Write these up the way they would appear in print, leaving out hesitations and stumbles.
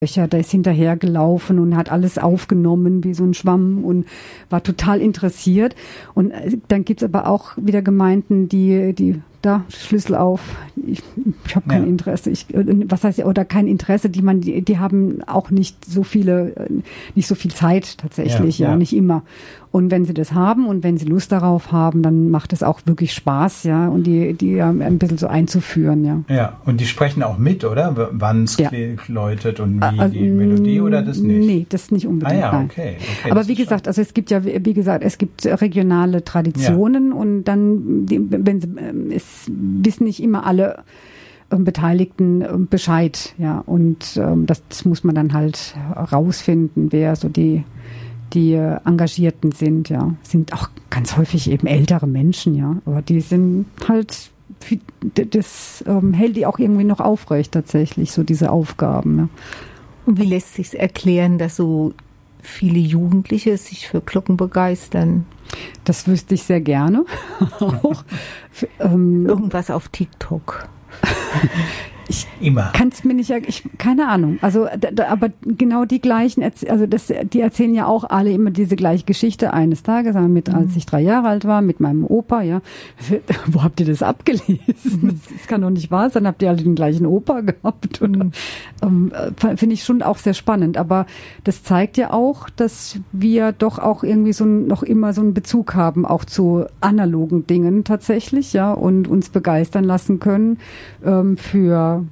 Der ist hinterhergelaufen und hat alles aufgenommen wie so ein Schwamm und war total interessiert. Und dann gibt's aber auch wieder Gemeinden, die da Schlüssel auf. Ich habe kein Interesse. Was heißt oder kein Interesse? Die haben auch nicht so viel Zeit tatsächlich, nicht immer. Und wenn sie das haben und wenn sie Lust darauf haben, dann macht es auch wirklich Spaß, ja, und die ein bisschen so einzuführen, ja. Ja, und die sprechen auch mit, oder? Wann es läutet und wie die Melodie oder das nicht? Nee, das nicht unbedingt. Okay. Aber wie gesagt, also es gibt regionale Traditionen und dann, es wissen nicht immer alle Beteiligten Bescheid, ja, und das muss man dann halt rausfinden, wer so die Engagierten sind, ja, sind auch ganz häufig eben ältere Menschen, ja, aber die sind halt, das hält die auch irgendwie noch aufrecht tatsächlich, so diese Aufgaben. Ja. Und wie lässt sich's erklären, dass so viele Jugendliche sich für Glocken begeistern? Das wüsste ich sehr gerne. Auch, irgendwas auf TikTok. Immer. Kannst mir nicht, keine Ahnung. Also, aber genau die gleichen, die erzählen ja auch alle immer diese gleiche Geschichte. Eines Tages, als ich 3 Jahre alt war, mit meinem Opa, ja. Wo habt ihr das abgelesen? Das kann doch nicht wahr sein. Habt ihr alle den gleichen Opa gehabt? Oder, finde ich schon auch sehr spannend. Aber das zeigt ja auch, dass wir doch auch irgendwie noch immer so einen Bezug haben, auch zu analogen Dingen tatsächlich, ja, und uns begeistern lassen können, für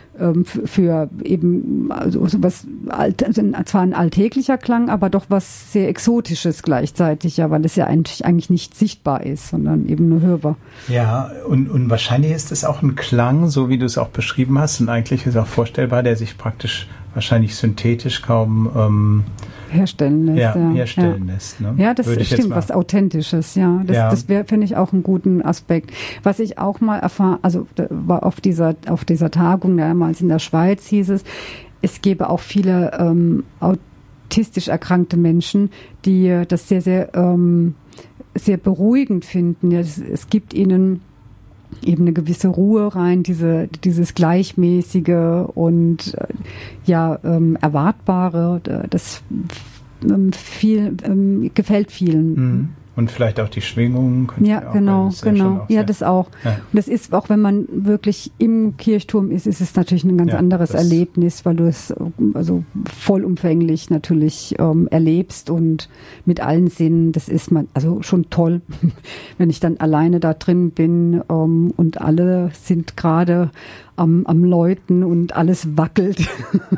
eben also sowas zwar ein alltäglicher Klang, aber doch was sehr Exotisches gleichzeitig, ja, weil es ja eigentlich nicht sichtbar ist, sondern eben nur hörbar. Ja, und wahrscheinlich ist es auch ein Klang, so wie du es auch beschrieben hast, und eigentlich ist es auch vorstellbar, der sich praktisch wahrscheinlich synthetisch kaum herstellen lässt. Ne? Ja, das stimmt, was Authentisches, ja. Das finde ich auch einen guten Aspekt. Was ich auch mal erfahren, also war auf dieser Tagung damals in der Schweiz, hieß es gäbe auch viele autistisch erkrankte Menschen, die das sehr, sehr, sehr beruhigend finden. Ja, es gibt ihnen eben eine gewisse Ruhe rein, dieses Gleichmäßige und Erwartbare, das gefällt vielen. Und vielleicht auch die Schwingungen. Ja, genau. Ja, das auch. Ja. Und das ist, auch wenn man wirklich im Kirchturm ist es natürlich ein ganz anderes Erlebnis, weil du es also vollumfänglich natürlich erlebst und mit allen Sinnen. Das ist also schon toll, wenn ich dann alleine da drin bin und alle sind gerade am Läuten und alles wackelt.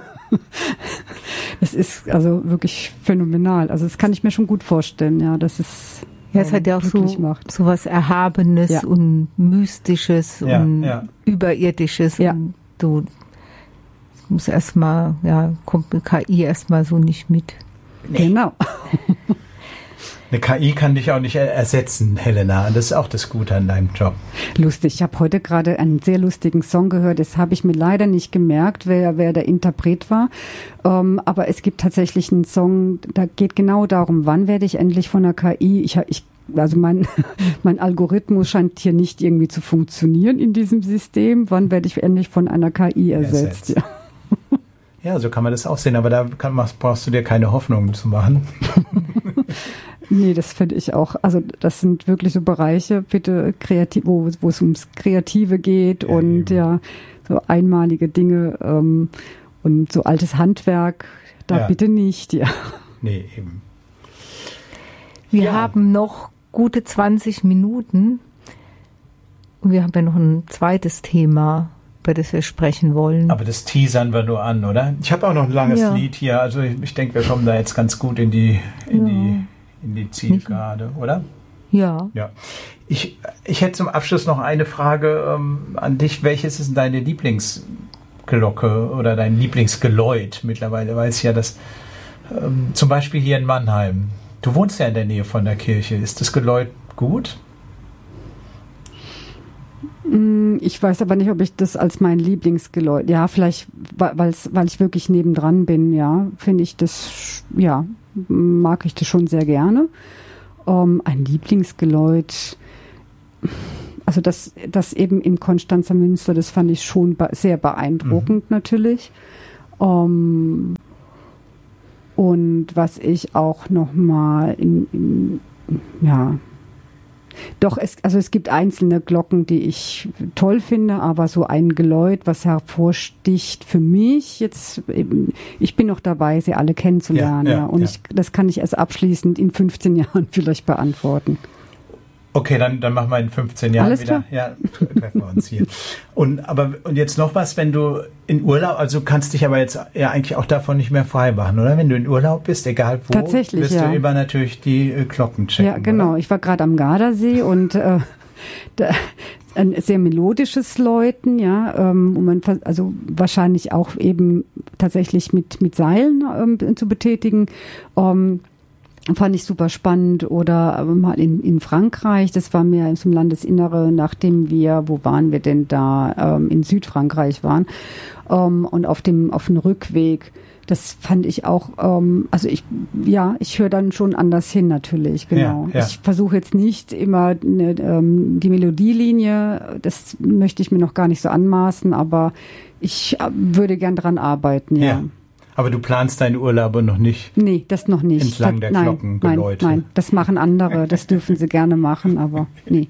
Das ist also wirklich phänomenal. Also das kann ich mir schon gut vorstellen, ja, dass es es hat ja auch so was Erhabenes und Mystisches und Überirdisches. Ja. Und so, es muss erstmal, kommt mit KI erstmal so nicht mit. Nee. Genau. Eine KI kann dich auch nicht ersetzen, Helena. Das ist auch das Gute an deinem Job. Lustig. Ich habe heute gerade einen sehr lustigen Song gehört. Das habe ich mir leider nicht gemerkt, wer der Interpret war. Aber es gibt tatsächlich einen Song, da geht genau darum, wann werde ich endlich von der KI, also mein Algorithmus scheint hier nicht irgendwie zu funktionieren in diesem System. Wann werde ich endlich von einer KI ersetzt? Ja. Ja, so kann man das auch sehen. Aber da brauchst du dir keine Hoffnungen zu machen. Nee, das finde ich auch. Also das sind wirklich so Bereiche, bitte kreativ, wo es ums Kreative geht und so einmalige Dinge und so altes Handwerk, da bitte nicht, ja. Nee, eben. Wir haben noch gute 20 Minuten und wir haben ja noch ein zweites Thema, über das wir sprechen wollen. Aber das teasern wir nur an, oder? Ich habe auch noch ein langes Lied hier, also ich denke, wir kommen da jetzt ganz gut in die Zielgerade, oder? Ja. Ich hätte zum Abschluss noch eine Frage an dich. Welches ist deine Lieblingsglocke oder dein Lieblingsgeläut? Mittlerweile weiß ich ja, dass zum Beispiel hier in Mannheim, du wohnst ja in der Nähe von der Kirche. Ist das Geläut gut? Ich weiß aber nicht, ob ich das als mein Lieblingsgeläut, vielleicht, weil ich wirklich nebendran bin, finde ich das, mag ich das schon sehr gerne. Ein Lieblingsgeläut, also das eben im Konstanzer Münster, das fand ich schon sehr beeindruckend natürlich. Und was ich auch nochmal es gibt einzelne Glocken, die ich toll finde, aber so ein Geläut, was hervorsticht für mich jetzt, ich bin noch dabei, sie alle kennenzulernen. Das kann ich erst abschließend in 15 Jahren vielleicht beantworten. Okay, dann machen wir in 15 Jahren Alles wieder. Klar? Ja, treffen wir uns hier. Und jetzt noch was, wenn du in Urlaub, also kannst dich aber jetzt ja eigentlich auch davon nicht mehr frei machen, oder? Wenn du in Urlaub bist, egal wo, tatsächlich, wirst du immer natürlich die Glocken checken. Ja, genau. Oder? Ich war gerade am Gardasee und ein sehr melodisches Läuten, ja, und man also wahrscheinlich auch eben tatsächlich mit Seilen zu betätigen. Fand ich super spannend. Oder mal in Frankreich, das war mehr zum Landesinnere, nachdem wo waren wir denn da, in Südfrankreich waren, und auf dem Rückweg, das fand ich auch, ich höre dann schon anders hin natürlich, genau. Ja. Ich versuche jetzt nicht immer die Melodielinie, das möchte ich mir noch gar nicht so anmaßen, aber ich würde gern dran arbeiten, ja. Aber du planst deine Urlaube noch nicht? Nee, das noch nicht. Entlang der Glockengeläute? Nein, das machen andere. Das dürfen sie gerne machen, aber nee.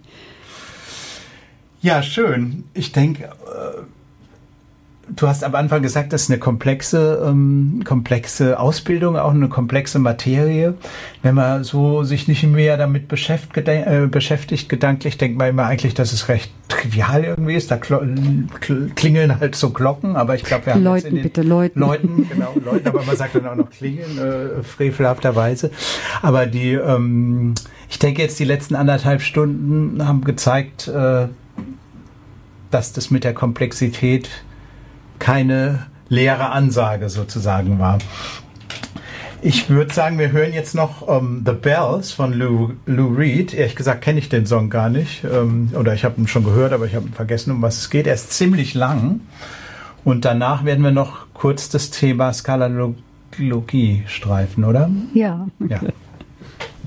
Ja, schön. Ich denke, du hast am Anfang gesagt, das ist eine komplexe Ausbildung, auch eine komplexe Materie. Wenn man so sich nicht mehr damit beschäftigt, gedanklich, denkt man immer eigentlich, dass es recht trivial irgendwie ist. Da klingeln halt so Glocken, aber ich glaube, wir haben Läuten, jetzt Läuten, aber man sagt dann auch noch klingeln, frevelhafterweise. Aber ich denke jetzt, die letzten 1,5 Stunden haben gezeigt, dass das mit der Komplexität keine leere Ansage sozusagen war. Ich würde sagen, wir hören jetzt noch The Bells von Lou Reed. Ehrlich gesagt kenne ich den Song gar nicht. Oder ich habe ihn schon gehört, aber ich habe vergessen, um was es geht. Er ist ziemlich lang. Und danach werden wir noch kurz das Thema Skalalogie streifen, oder? Ja. Okay.